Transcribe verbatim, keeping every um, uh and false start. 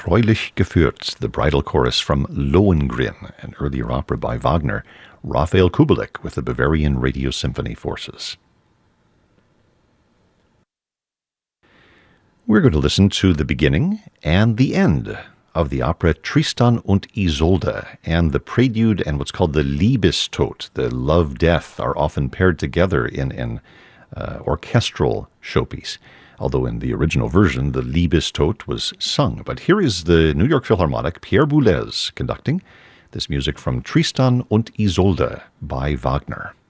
treulich geführt, the bridal chorus from Lohengrin, an earlier opera by Wagner, Raphael Kubelik with the Bavarian Radio Symphony Forces. We're going to listen to the beginning and the end of the opera Tristan und Isolde, and the prelude and what's called the Liebestod, the love-death, are often paired together in an uh, orchestral showpiece, although in the original version the Liebestod was sung. But here is the New York Philharmonic, Pierre Boulez, conducting this music from Tristan und Isolde by Wagner.